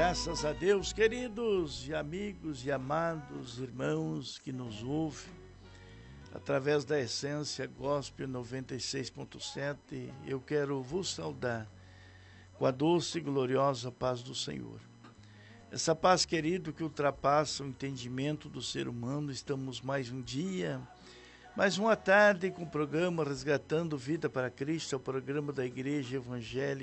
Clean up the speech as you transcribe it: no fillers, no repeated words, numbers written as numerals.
Graças a Deus, queridos e amigos e amados irmãos que nos ouvem através da Essência Gospel 96.7, eu quero vos saudar com a doce e gloriosa paz do Senhor. Essa paz, querido, que ultrapassa o entendimento do ser humano. Estamos mais um dia, mais uma tarde com o programa Resgatando Vida para Cristo, o programa da Igreja Evangélica